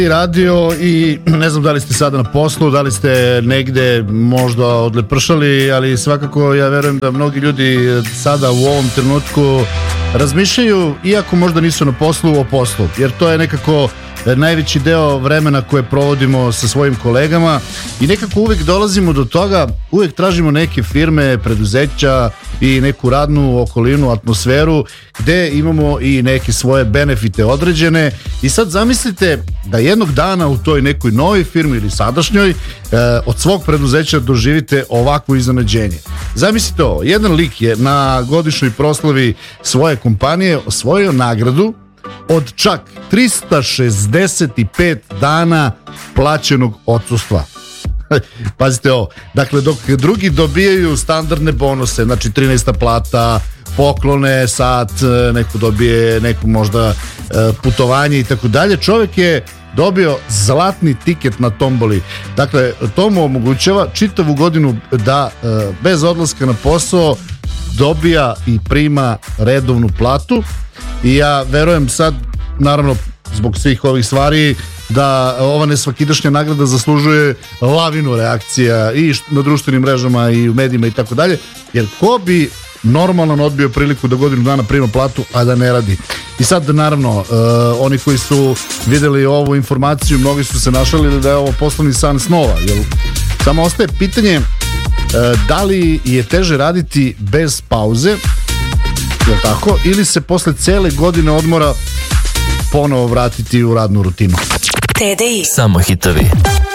radio i ne znam da li ste sada na poslu, da li ste negde možda odlepršali, ali svakako ja verujem da mnogi ljudi sada u ovom trenutku razmišljaju, iako možda nisu na poslu, o poslu, jer to je nekako najveći deo vremena koje provodimo sa svojim kolegama i nekako uvek dolazimo do toga, uvek tražimo neke firme, preduzeća i neku radnu okolinu, atmosferu gde imamo i neke svoje benefite određene i sad zamislite da jednog dana u toj nekoj novoj firmi ili sadašnjoj od svog preduzeća doživite ovakvo iznenađenje. Zamislite ovo, jedan lik je na godišnjoj proslavi svoje kompanije osvojio nagradu od čak 365 dana plaćenog odsustva. Pazite ovo, dakle dok drugi dobijaju standardne bonuse, znači 13. plata, poklone, sat, neko dobije neku možda putovanje i tako dalje, čovjek je dobio zlatni tiket na tomboli. Dakle, to mu omogućava čitavu godinu da bez odlaska na posao dobija i prima redovnu platu. I ja verujem sad, naravno zbog svih ovih stvari, da ova nesvakidašnja nagrada zaslužuje lavinu reakcija i na društvenim mrežama i u medijima i tako dalje, jer ko bi normalno odbio priliku da godinu dana prima platu, a da ne radi. I sad naravno oni koji su videli ovu informaciju, mnogi su se našalili da je ovo poslovni san snova, jer samo ostaje pitanje da li je teže raditi bez pauze, je tako, ili se posle cele godine odmora ponovo vratiti u radnu rutinu. TDI. Samo hitovi.